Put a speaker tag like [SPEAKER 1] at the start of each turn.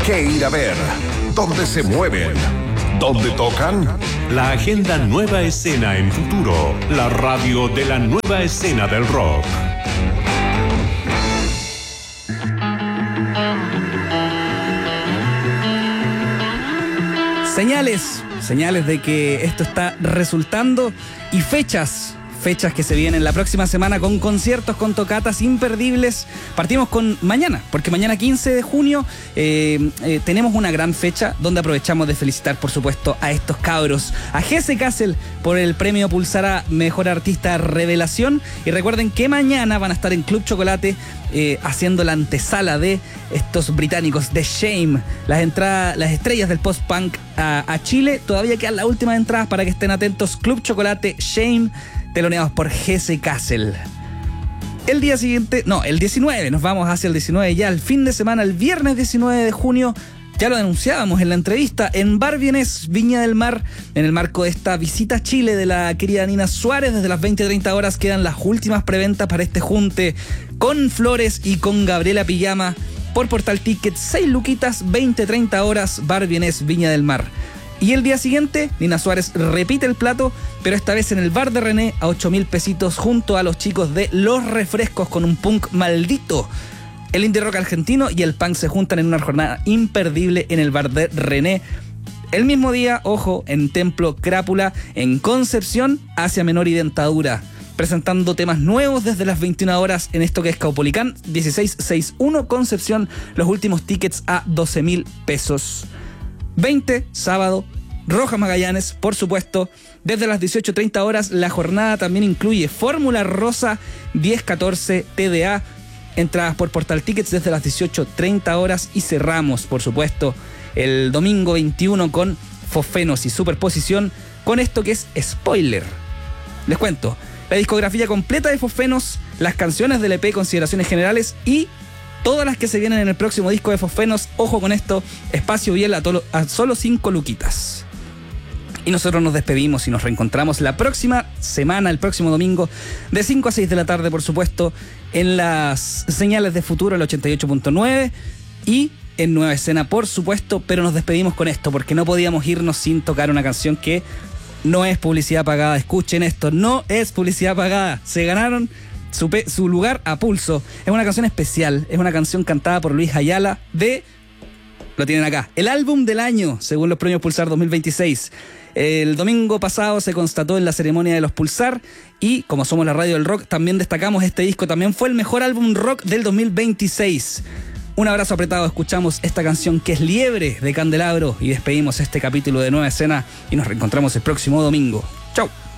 [SPEAKER 1] qué ir a ver, dónde se mueven, dónde tocan.
[SPEAKER 2] La agenda Nueva Escena en Futuro, la radio de la nueva escena del rock.
[SPEAKER 3] Señales de que esto está resultando y fechas que se vienen la próxima semana con conciertos, con tocatas imperdibles. Partimos con mañana, porque mañana 15 de junio tenemos una gran fecha donde aprovechamos de felicitar, por supuesto, a estos cabros, a Jesse Castle por el premio Pulsar a Mejor Artista Revelación. Y recuerden que mañana van a estar en Club Chocolate haciendo la antesala de estos británicos de Shame, las estrellas del post-punk a Chile. Todavía quedan las últimas entradas para que estén atentos. Club Chocolate, Shame, teloneados por Jesse Castle. El día siguiente, el 19, nos vamos hacia el 19 ya, el fin de semana, el viernes 19 de junio, ya lo anunciábamos en la entrevista, en Bar Vienés, Viña del Mar, en el marco de esta visita a Chile de la querida Nina Suárez. Desde las 20:30 horas quedan las últimas preventas para este junte con Flores y con Gabriela Pijama por Portal Tickets, 6 luquitas, 20:30 horas, Bar Vienés, Viña del Mar. Y el día siguiente, Nina Suárez repite el plato, pero esta vez en el bar de René a 8.000 pesitos junto a los chicos de Los Refrescos con un punk maldito. El indie rock argentino y el punk se juntan en una jornada imperdible en el bar de René. El mismo día, ojo, en Templo Crápula, en Concepción, Asia Menor y Dentadura, presentando temas nuevos desde las 21 horas en esto que es Caupolicán, 1661 Concepción, los últimos tickets a 12.000 pesos. 20, sábado, Rojas Magallanes, por supuesto, desde las 18:30 horas. La jornada también incluye Fórmula Rosa 10-14 TDA, entradas por Portal Tickets desde las 18:30 horas. Y cerramos, por supuesto, el domingo 21 con Fosfenos y Superposición, con esto que es Spoiler. Les cuento, la discografía completa de Fosfenos, las canciones del EP Consideraciones Generales y todas las que se vienen en el próximo disco de Fosfenos. Ojo con esto, espacio Biel a solo 5 luquitas. Y nosotros nos despedimos y nos reencontramos la próxima semana, el próximo domingo, de 5 a 6 de la tarde, por supuesto, en las señales de Futuro, el 88.9 y en Nueva Escena, por supuesto. Pero nos despedimos con esto, porque no podíamos irnos sin tocar una canción que no es publicidad pagada. Escuchen esto, no es publicidad pagada. Se ganaron su lugar a pulso. Es una canción especial, es una canción cantada por Luis Ayala lo tienen acá, el álbum del año según los premios Pulsar 2026. El domingo pasado se constató en la ceremonia de los Pulsar y como somos la radio del rock también destacamos este disco, también fue el mejor álbum rock del 2026. Un abrazo apretado, escuchamos esta canción que es Liebre de Candelabro y despedimos este capítulo de Nueva Escena y nos reencontramos el próximo domingo. Chau.